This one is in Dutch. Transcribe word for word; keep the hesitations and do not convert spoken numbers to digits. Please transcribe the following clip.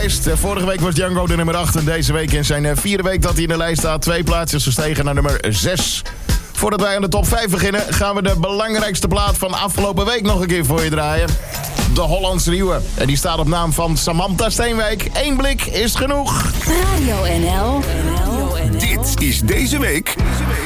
lijst. Vorige week was Django de nummer acht en deze week in zijn vierde week dat hij in de lijst staat. Twee plaatsjes gestegen naar nummer zes. Voordat wij aan de top vijf beginnen, gaan we de belangrijkste plaat van afgelopen week nog een keer voor je draaien. De Hollandse Nieuwe. En die staat op naam van Samantha Steenwijk. Eén blik is genoeg. Radio N L. Dit is deze week